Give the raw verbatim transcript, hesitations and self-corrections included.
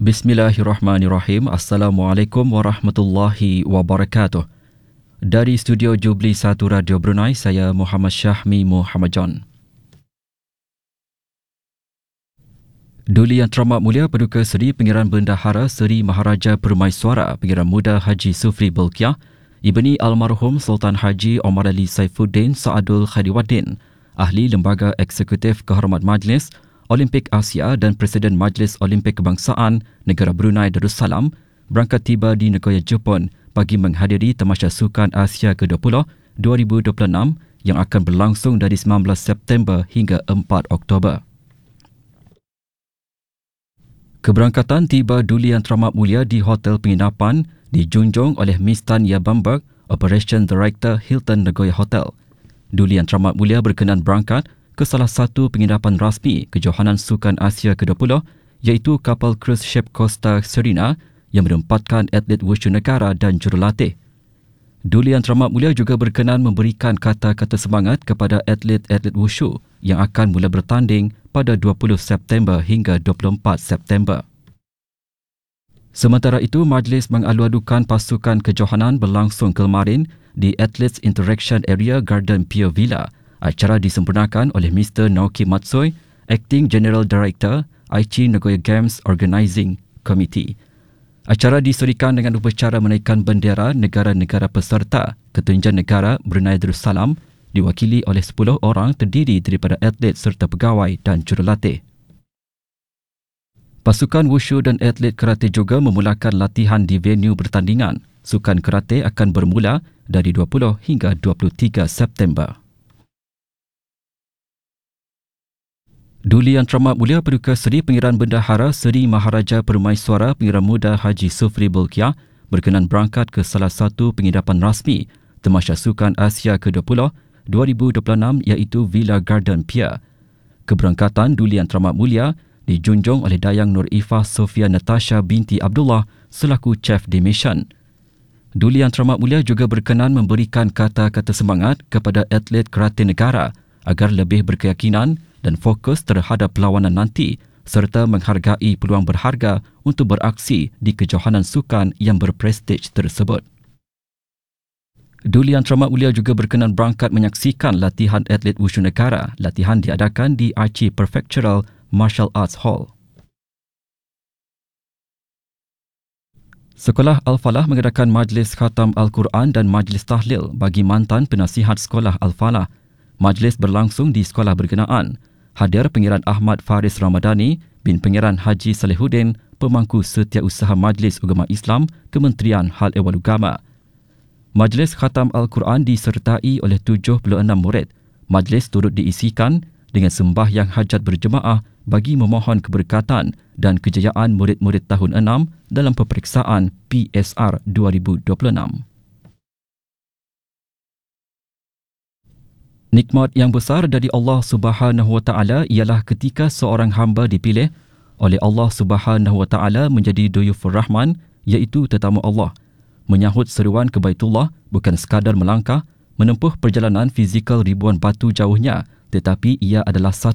Bismillahirrahmanirrahim. Assalamualaikum warahmatullahi wabarakatuh. Dari studio Jubli satu Radio Brunei, saya Muhammad Syahmi Muhammad John. Duli Yang Teramat Mulia Paduka Seri Pengiran Bendahara Seri Maharaja Permaiswara Pengiran Muda Haji Sufri Bolkiah, Ibni Almarhum Sultan Haji Omar Ali Saifuddin Saadul Khadiwaddin, Ahli Lembaga Eksekutif Kehormat Majlis Olimpik Asia dan Presiden Majlis Olimpik Kebangsaan Negara Brunei Darussalam berangkat tiba di negara Jepun bagi menghadiri Tamasya Sukan Asia ke dua puluh dua ribu dua puluh enam yang akan berlangsung dari sembilan belas September hingga empat Oktober. Keberangkatan tiba Duli Yang Teramat Mulia di Hotel Penginapan dijunjung oleh Miss Tanya Bamberg, Operation Director Hilton Nagoya Hotel. Duli Yang Teramat Mulia berkenan berangkat ke salah satu penginapan rasmi kejohanan Sukan Asia ke dua puluh iaitu kapal cruise ship Costa Serena yang menempatkan atlet wushu negara dan jurulatih. Duli Yang Teramat Mulia juga berkenan memberikan kata-kata semangat kepada atlet-atlet wushu yang akan mula bertanding pada dua puluh September hingga dua puluh empat September. Sementara itu, majlis mengalu-alukan pasukan kejohanan berlangsung kemarin di Athletes Interaction Area Garden Pier Villa. Acara disempurnakan oleh Mister Naoki Matsui, Acting General Director Aichi Nagoya Games Organizing Committee. Acara disurikan dengan upacara menaikkan bendera negara-negara peserta Ketunjang Negara Brunei Darussalam diwakili oleh sepuluh orang terdiri daripada atlet serta pegawai dan jurulatih. Pasukan wushu dan atlet karate juga memulakan latihan di venue pertandingan. Sukan karate akan bermula dari dua puluh hingga dua puluh tiga September. Duli Yang Teramat Mulia Paduka Seri Pengiran Bendahara Seri Maharaja Permaiswara Pengiran Muda Haji Sufri Bolkiah berkenan berangkat ke salah satu penginapan rasmi Tamasya Sukan Asia ke dua puluh dua ribu dua puluh enam iaitu Villa Garden Pier. Keberangkatan Duli Yang Teramat Mulia dijunjung oleh Dayang Nur Ifah Sofia Natasha binti Abdullah selaku Chief de Mission. Duli Yang Teramat Mulia juga berkenan memberikan kata-kata semangat kepada atlet karate negara agar lebih berkeyakinan dan fokus terhadap perlawanan nanti serta menghargai peluang berharga untuk beraksi di kejohanan sukan yang berprestij tersebut. Duli Yang Teramat Mulia juga berkenan berangkat menyaksikan latihan atlet wushu negara. Latihan diadakan di Aichi Prefectural Martial Arts Hall. Sekolah Al-Falah mengadakan majlis khatam Al-Quran dan majlis tahlil bagi mantan penasihat sekolah Al-Falah. Majlis berlangsung di sekolah berkenaan. Hadir Pengiran Ahmad Faris Ramadani bin Pengiran Haji Salihuddin, Pemangku Setiausaha Majlis Ugama Islam, Kementerian Hal Ehwal Ugama. Majlis Khatam Al-Quran disertai oleh tujuh puluh enam murid. Majlis turut diisikan dengan sembahyang hajat berjemaah bagi memohon keberkatan dan kejayaan murid-murid tahun enam dalam peperiksaan P S R dua ribu dua puluh enam. Nikmat yang besar dari Allah Subhanahu Wa Taala ialah ketika seorang hamba dipilih oleh Allah Subhanahu Wa Taala menjadi duyufur Rahman, iaitu tetamu Allah. Menyahut seruan ke Baitullah bukan sekadar melangkah, menempuh perjalanan fizikal ribuan batu jauhnya, tetapi ia adalah satu